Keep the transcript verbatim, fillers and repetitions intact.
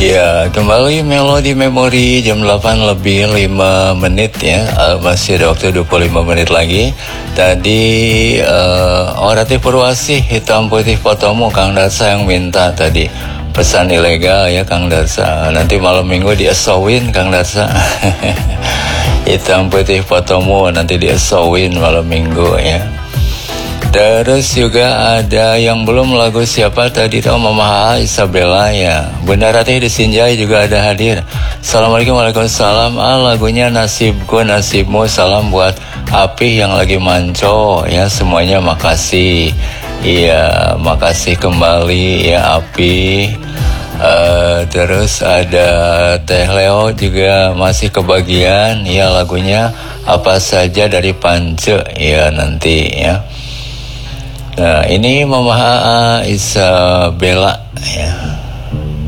Ya, kembali Melodi Memori jam delapan lebih lima menit ya. Uh, masih ada waktu dua puluh lima menit lagi. Tadi uh, Orati Purwasih hitam putih fotomu Kang Darsa yang minta tadi. Pesan ilegal ya Kang Darsa. Nanti malam minggu diesowin Kang Darsa. Hitam putih fotomu nanti diesowin malam minggu ya. Terus juga ada yang belum lagu siapa tadi tahu Mama Isabella ya. Bunda Ratih di Sinjai juga ada hadir. Assalamualaikum waalaikumsalam. Ah, lagunya Nasibku Nasibmu, salam buat Api yang lagi manco ya, semuanya makasih. Iya, makasih kembali ya Api. Uh, terus ada Teh Leo juga masih kebagian ya, lagunya apa saja dari Pance ya nanti ya. Nah, ini Mama Isabella ya.